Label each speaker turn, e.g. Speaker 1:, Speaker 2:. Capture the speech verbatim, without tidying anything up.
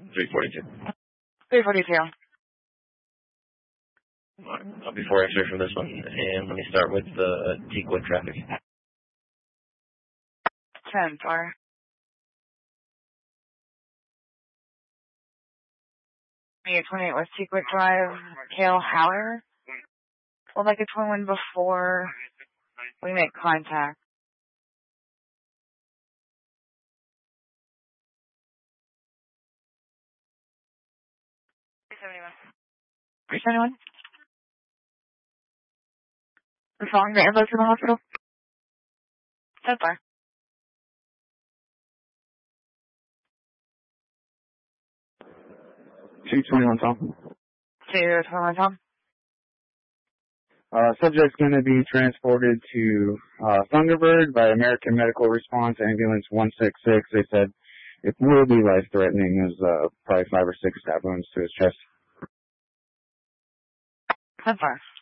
Speaker 1: three forty-two.
Speaker 2: three forty-two.
Speaker 1: I'll be four X-ray for this one, and let me start with the Teakwood traffic.
Speaker 2: ten four. eight twenty-eight West Teakwood Drive, Kale Haller. Would like a twin one before we make contact. three seventy-one. three seventy-one? We're following the ambulance to the hospital? So far.
Speaker 3: two twenty-one, Tom.
Speaker 2: two twenty-one, Tom.
Speaker 3: Uh, subject's going to be transported to uh, Thunderbird by American Medical Response Ambulance one six six. They said it will be life-threatening. There's uh, probably five or six stab wounds to his chest.
Speaker 2: So far.